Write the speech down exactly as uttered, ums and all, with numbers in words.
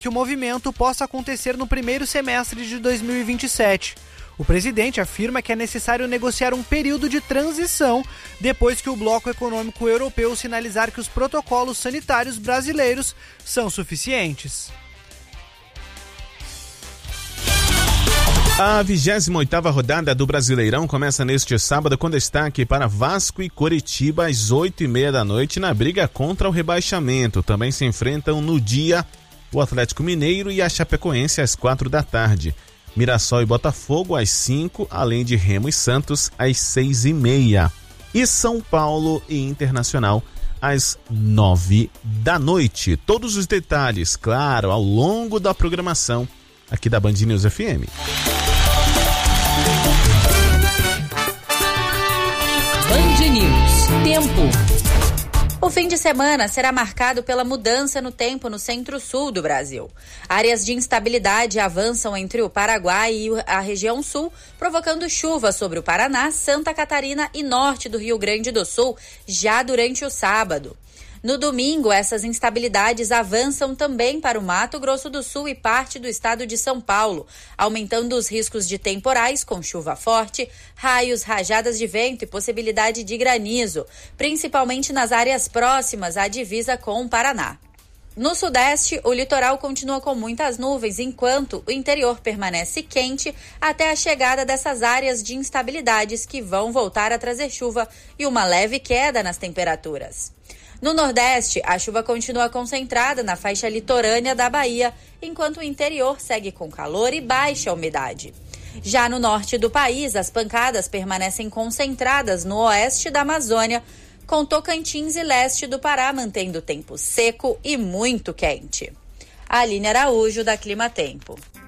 que o movimento possa acontecer no primeiro semestre de dois mil e vinte e sete. O presidente afirma que é necessário negociar um período de transição depois que o Bloco Econômico Europeu sinalizar que os protocolos sanitários brasileiros são suficientes. A vigésima oitava rodada do Brasileirão começa neste sábado com destaque para Vasco e Coritiba às oito e meia da noite na briga contra o rebaixamento. Também se enfrentam no dia o Atlético Mineiro e a Chapecoense às quatro da tarde. Mirassol e Botafogo às cinco, além de Remo e Santos às seis e meia. E São Paulo e Internacional às nove da noite. Todos os detalhes, claro, ao longo da programação aqui da Band News F M. Band News. Tempo. O fim de semana será marcado pela mudança no tempo no centro-sul do Brasil. Áreas de instabilidade avançam entre o Paraguai e a região sul, provocando chuva sobre o Paraná, Santa Catarina e norte do Rio Grande do Sul já durante o sábado. No domingo, essas instabilidades avançam também para o Mato Grosso do Sul e parte do estado de São Paulo, aumentando os riscos de temporais com chuva forte, raios, rajadas de vento e possibilidade de granizo, principalmente nas áreas próximas à divisa com o Paraná. No sudeste, o litoral continua com muitas nuvens, enquanto o interior permanece quente até a chegada dessas áreas de instabilidades que vão voltar a trazer chuva e uma leve queda nas temperaturas. No Nordeste, a chuva continua concentrada na faixa litorânea da Bahia, enquanto o interior segue com calor e baixa umidade. Já no norte do país, as pancadas permanecem concentradas no oeste da Amazônia, com Tocantins e leste do Pará mantendo tempo seco e muito quente. Aline Araújo, da Clima Tempo.